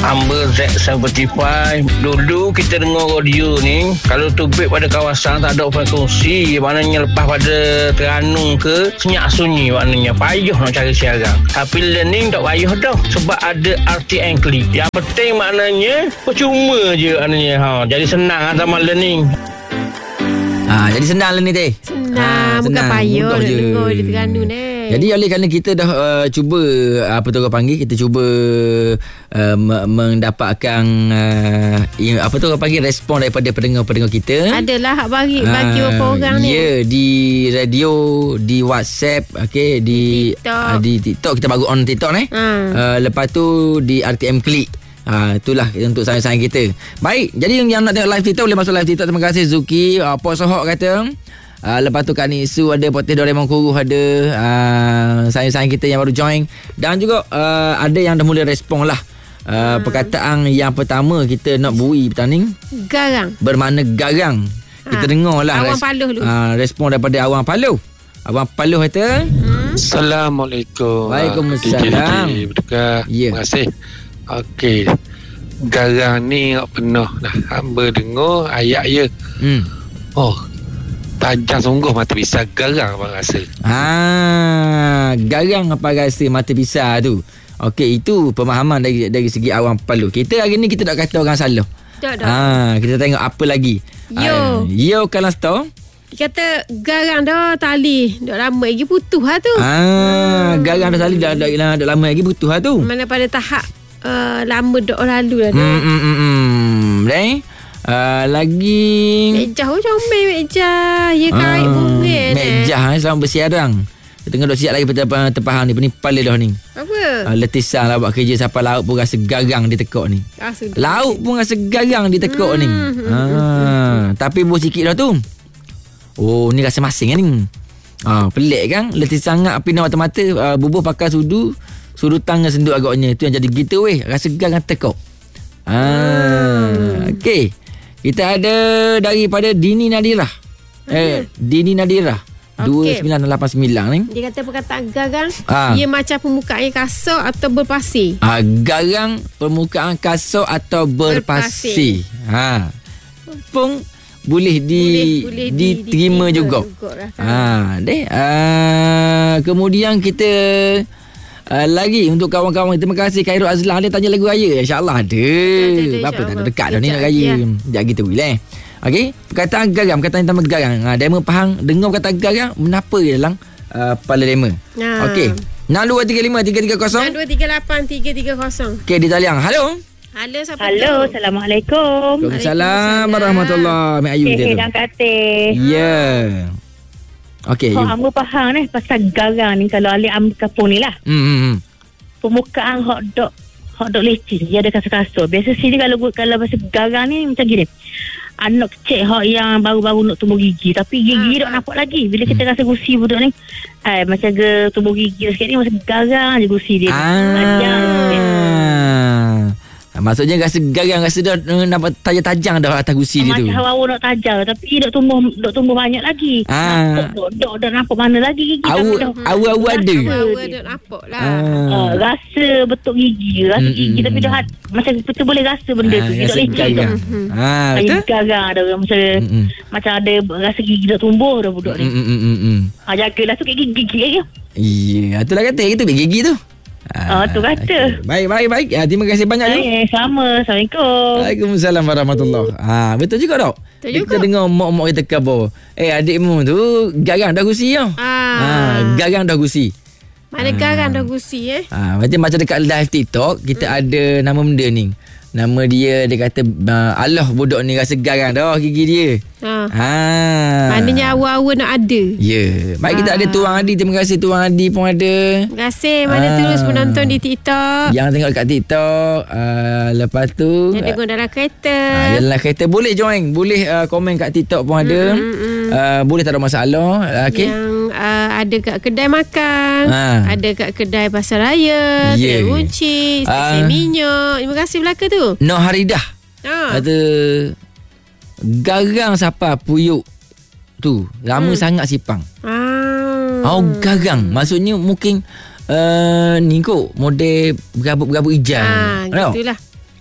Amber Z75. Dulu kita dengar radio ni, kalau tubik pada kawasan tak ada frekuensi, maknanya lepas pada Terengganu ke senyap sunyi, maknanya payuh nak cari siaran. Tapi learning tak payuh dah, sebab ada RTM Click. Yang penting maknanya percuma je maknanya. Jadi senang zaman learning. Jadi senang lah ni teh. Senang, bukan payah nak dengar di Terengganu ni. Jadi oleh kerana kita dah cuba apa tu orang panggil, kita cuba mendapatkan apa tu orang panggil respon daripada pendengar-pendengar kita. Adalah hak bagi beberapa orang ni. Ya, di radio, di WhatsApp, okey, di TikTok kita baru on TikTok ni. Lepas tu di RTM Click. Itulah untuk sayang-sayang kita. Baik, jadi yang nak tengok live TikTok boleh masuk live TikTok. Terima kasih Zuki. Pok Sohok kata lepas tu Kak Nisu ada, Potes Doraemon Kuruh ada, sayang-sayang kita yang baru join. Dan juga ada yang dah mula respon lah. Perkataan yang pertama kita nak bui petang ni, garang, bermakna garang. Kita dengar lah Awang Paluh dulu. Respon daripada Awang Paluh. Abang Paluh kata Assalamualaikum. Waalaikumsalam. Terima kasih. Okey, garang ni tak pernah dah hamba dengar ayat je. Tajam sungguh mata pisau, garang apa rasa. Garang apa rasa mata pisau tu. Okey, itu pemahaman dari segi Awang Paluh. Kita hari ni kita tak kata orang salah. Tak. Kita tengok apa lagi. Yo Kalasto. Dia kata garang dah tali dah lama lagi putus lah tu. Garang dah tali dah lama lagi putus lah tu. Mana pada tahap lama dah lalu dah. Lagi Mejah comel Mejah. Ya kait bunga Mejah selama bersiarang. Kita tengok duk siap lagi terpahang ni. Penipal dah ni. Apa? Letisang lah buat kerja sampai laut pun rasa garang di tekuk ni. Laut pun rasa garang di tekuk ni. Tapi buh sikit dah tu. Ni rasa masing kan ni. Pelik kan. Letisang sangat api nak mata-mata. Bubuh pakai sudutan dengan senduk agaknya. Itu yang jadi gitu weh. Rasa garang tekuk. Okey. Kita ada daripada Dini Nadirah. Dini Nadirah. 2989 ni. Dia kata perkataan garang ia macam permukaan kasar atau berpasir. Garang permukaan kasar atau berpasir. Pun boleh diterima juga. Kemudian kita lagi untuk kawan-kawan, terima kasih Khairul Azlan. Dia tanya lagu raya. InsyaAllah ada. Apa tak ada dekat dah ni nak raya. Sekejap kita boleh. Okey, perkataan garang, perkataan yang pertama garang. Demo faham dengar perkataan garang, menapa dia dalam kepala demo. Okey. 6235 330 6238 330. Okey, di talian. Halo. Halo, Assalamualaikum. Waalaikumsalam warahmatullahi. Mak Ayu dia tu. Dan Kak Ya. Okey. Hamba faham ni pasal garang ni kalau alik kampung ni lah. Permukaan hot dog leceh dia ada kasar-kasar. Biasa sini kalau pasal garang ni macam gini. Anak kecil yang baru-baru nak tumbuh gigi, tapi gigi tak nampak lagi. Bila kita rasa gusi budak ni, macam tumbuh gigi sikit ni macam garang je gusi dia. Maksudnya rasa garang, rasa dah nampak tajam-tajam dah atas gusi dia tu. Macam hawa nak tajam tapi dok tumbuh banyak lagi. Dok nampak mana lagi gigi. Awu ada. Awu dok nampak lah. Rasa betul gigi, gigi tapi dah macam betul boleh rasa benda tu. Dok leceh tu. Betul. Garang dah macam ada rasa gigi dok tumbuh dah budak ni. Jagalah tu gigi. Ya, itulah kata kita gigi tu. Tu kata. Baik. Terima kasih banyak tu. Sama. Assalamualaikum. Waalaikumsalam warahmatullahi. Betul juga tak? Kita dengar mak-mak kita khabar. Adikmu tu garang dah gusi tau. Garang dah gusi. Mana garang dah gusi Macam dekat live TikTok kita ada nama benda ni. Nama dia kata Allah budak ni rasa garang dah gigi dia. Maknanya awal-awal nak ada. Ya. Baik, kita ada Tuan Adi. Terima kasih Tuan Adi pun ada. Terima kasih. Mana terus menonton di TikTok. Yang tengok dekat TikTok. Lepas tu yang tengok dalam kereta. Dalam kereta boleh join. Boleh komen kat TikTok pun ada. Boleh, tak ada masalah. Okay. Yang ada kat kedai makan. Ada kat kedai pasar raya. Kedai kunci. Stesen minyak. Terima kasih belaka tu. Noh Haridah kata garang siapa puyuk tu lama sangat sipang. Garang maksudnya mungkin ni kot model berabuk-berabuk hijau. Gitulah.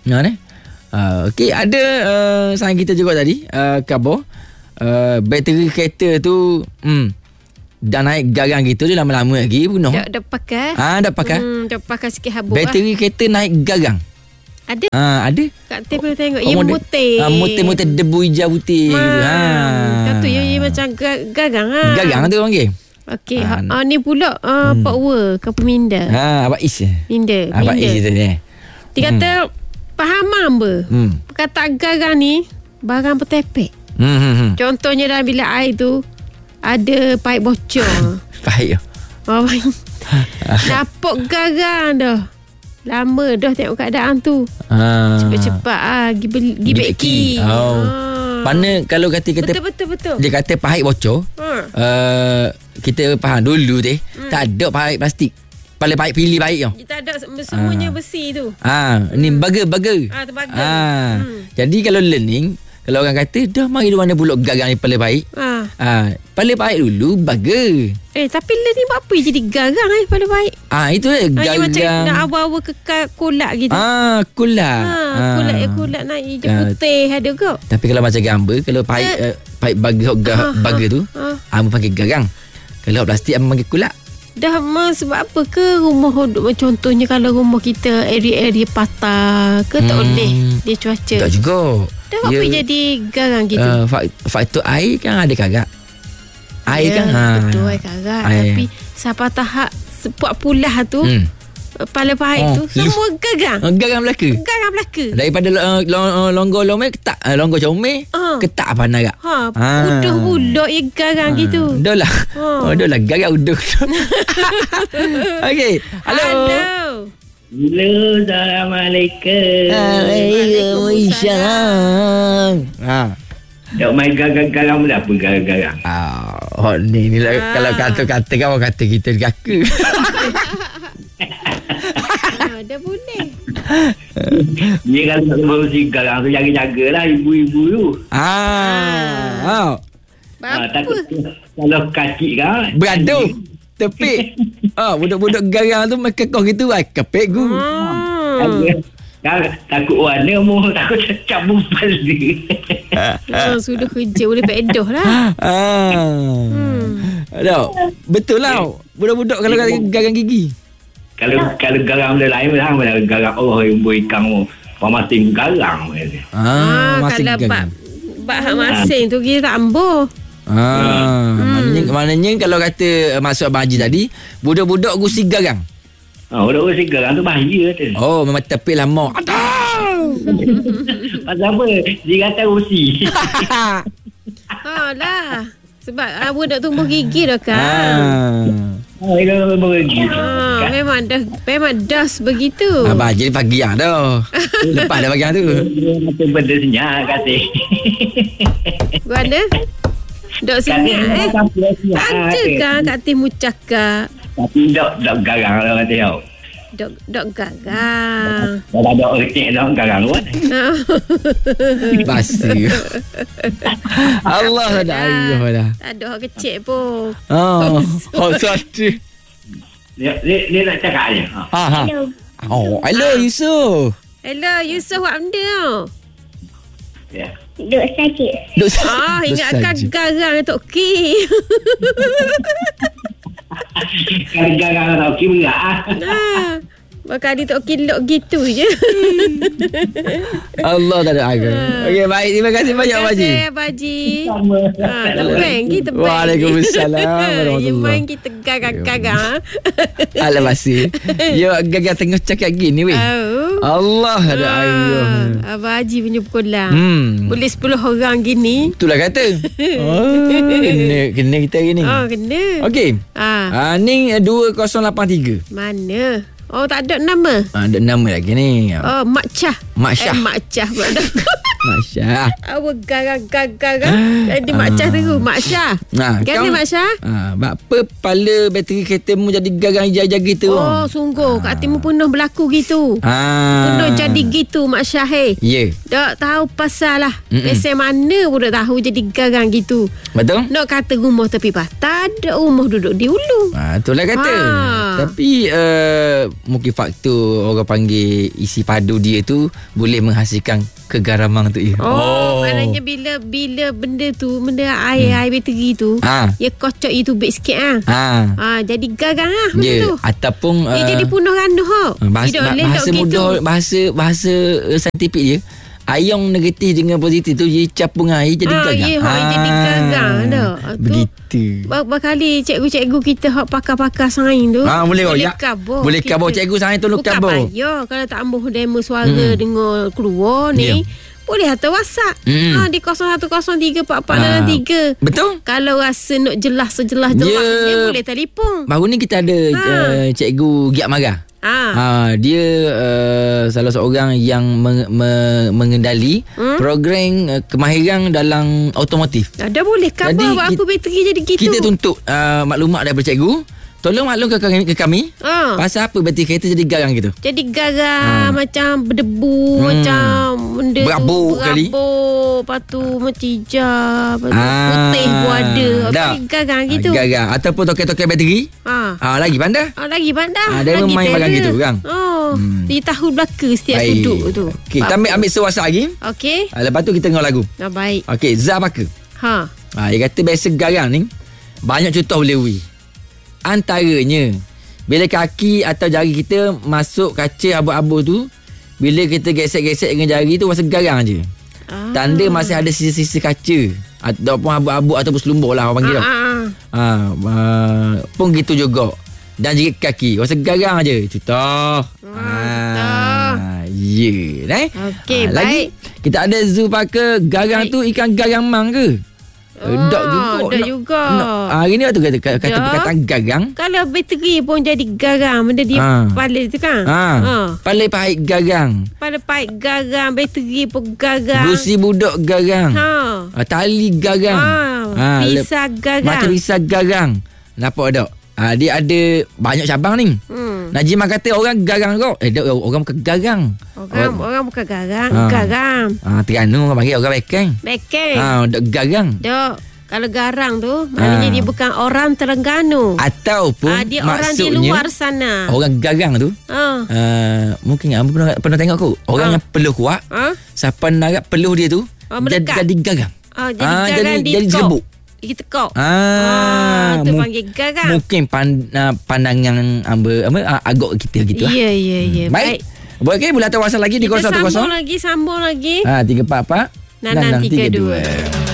Okey, ada saing kita juga tadi, Kabo. Bateri kereta tu dah naik garang gitu, dia lama-lama lagi penuh. Dah pakai. Dah pakai. Dah pakai sikit habuk. Bateri kereta naik garang. Ada? Ada. Kak Teh pernah tengok. Ia mutih. Mutih-mutih debu hijau putih. Kata tu ia macam garang. Garang tu orang panggil. Okey. Ni pula Power ke Peminda. Abang Is. Minda. Abang Is tu ni. Dia kata faham apa? Perkataan garang ni barang petepek. Contohnya dalam bilik air tu ada paip bocor. Paip. Dapuk garang dah. Lama dah tengok keadaan tu. Cepat-cepat pergi beki. Mana kalau kata betul. Dia kata paip bocor. Kita faham dulu tak ada paip plastik. Paip pilih baik tau. Kita ada semuanya besi tu. Ni bager. Terbager. Jadi kalau learning, kalau orang kata dah mari dia mana pulak garang ni paling baik. Paling baik dulu bager. Tapi learning buat apa jadi garang paling baik? Itu garang. Macam nak awal-awal kekal kolak gitu. Kolak. Kolak naik hijau putih ada ke? Tapi kalau macam gambar, kalau paip bager tu, abang panggil garang. Kalau plastik abang panggil kolak. Dah sebab apa ke rumah contohnya kalau rumah kita area-area patah ke tak boleh dia cuaca. Tak juga. Dah apa jadi garang gitu? Faktor air kan ada karat. Air kan betul air karat. Tapi siapa tahap sepuak pulah tu pala paip tu semua garang. Garang belaka. Daripada longgor lomel ketak longgor comel ketak apa nak. Uduh-uduh ia garang gitu. Dah lah garang uduh. Okey. Halo. Assalamualaikum. Waalaikumsalam. Tak main garang-garang pun apa garang-garang. Ni lah kalau kata-kata kan orang kata kita gaka. Dah boleh. Dia kalau nak berusi garang tu jaga-jagalah ibu-ibu tu. Takut kalau kacik kan bergaduh tepik. Budak-budak garang tu makan kau gitu kepek gu. Takut warna mu takut cecap bumpal dia. Sudah kerja boleh pedoh lah. Betul lah. Budak-budak kalau garang gigi. Kalau garang benda lain lah garang Allah yang berikan mu masing garang. Kalau bak masing tu kita tak ambuh. Maknanya kalau kata masuk Abang Haji tadi, budak-budak gusi garang. Budak gusi garang tu bahaya tu. Memang tepil lama. Pasal apa? Dia kata gusi. Lah. Sebab budak tumbuh gigi dah kan. Memang dah begitu. Abang Haji pagi yang dah. Lepas dah pagi yang tu. Benda senyap kata. Mana? Dok senyap ada kan kat timu cakap. Tapi dok garang lah kata tau. Dok garang. Kalau dok retik dok garang kan. Basi. Allah ada ayuh dah. Tak ada orang kecil pun. Satu. Dia nak cakap je. Hello Yusof. Hello Yusof, buat benda tau. Ya. Duk sakit. Ingatkan garang Tok Ki. Garang Tok Ki berat. Bakal dia Tok Ki lock gitu je. Allah tak ada agak. Okey, baik. Terima kasih banyak Abang Haji. Terima kasih Abang Haji. Tebang kita. Waalaikumsalam. Ya main kita garang-garang. Alah basi. Ya gagal tengah cakap gini weh. Allah ada ayuh. Abang Haji punya pukulan. Boleh 10 orang gini. Itulah kata. Kena kita hari ni. Kena. Okey. Ni 2083. Mana? Tak ada nama. Ada nama lagi ni. Mak Chah. Mak Syah. Mak Chah. Mak Syah. Awak garang-garang. Jadi Mak Syah terus. Mak Syah. Kata Mak Syah. Apa kepala bateri kereta mu jadi garang hijau gitu? Oh, sungguh. Kat timu penuh berlaku gitu. Penuh jadi gitu Mak Syah. Ya. Tak tahu pasal lah. Biasa mana pun tak tahu jadi garang gitu. Betul? Nak kata rumah tepi patah, ada rumah duduk di hulu. Itulah kata. Tapi mungkin faktor orang panggil isi padu dia tu boleh menghasilkan kegaraman tu. Maknanya bila benda tu, benda air bateri tu, dia kocok itu baik sikit jadi garang benda tu. Ataupun dia jadi punuh randuh. Bahasa mudah, bahasa saintifik dia, ion negatif dengan positif tu dia capung air jadi gagang. Jadi gagang dah. Begitu. Berapa kali cikgu-cikgu kita hak pakar-pakar sains tu boleh kabur. Boleh kabur cikgu sains tu kabur. Bukan payah kalau tak ambuh demo suara dengar keluar ni. Boleh hantar WhatsApp di 01034463. Betul. Kalau rasa nak jelas dia boleh telefon. Baru ni kita ada cikgu Giat Marah. Dia salah seorang yang mengendali program kemahiran dalam automotif. Dah boleh cover aku bateri jadi gitu. Kita tuntut maklumat daripada cikgu. Tolong maklumkan ke kami pasal apa bateri kereta jadi garang gitu. Jadi garang macam berdebu, macam benda berabuk kali. Lepas tu mecija, putih pun ada. Jadi garang gitu. Garang. Ataupun token-token bateri. Lagi pandai. Lagi pandai. Dia main barang gitu kan. Di tahun belaka setiap sudut tu. Okey, kita ambil sewasa lagi. Okey. Lepas tu kita dengar lagu. Baik. Okey, Zah Bakar. Dia kata biasa garang ni banyak contoh boleh ui. Antaranya bila kaki atau jari kita masuk kaca abu-abu tu, bila kita gesek-gesek dengan jari tu rasa garang je. Tanda masih ada sisa-sisa kaca ataupun abu-abu ataupun selumbur lah orang panggil. Pun gitu juga. Dan jari kaki rasa garang je. Contoh. Okey, lagi baik. kita ada Zulfaqar, garang tu ikan garang mang ke? Dak juga. Hari ni tu kata perkataan garang. Kalau bateri pun jadi garang, benda dia palai tu kan. Palai pahit garang. Palai pahit garang, bateri pun garang. Gusi budak garang. Tali garang. Pisah garang. Macam pisah garang. Nampak tak? Dia ada banyak cabang ni. Najimah kata orang garang kau. Orang bukan garang. Orang bukan garang. Garang. Terengganu orang panggil orang bekeng. Dok garang. Dok. Kalau garang tu maknanya dia bukan orang Terengganu. Ataupun dia orang di luar sana. Orang garang tu mungkin pernah tengok aku. Orang yang peluh kuat. Siapa narap peluh dia tu jadi garang. Jadi jerebuk. Kita kau. Tu panggil garang. Mungkin pandangan agak kita gitu. Ya. Baik. Okey, boleh hantar WhatsApp lagi di 010. Sambung lagi. 344 6632.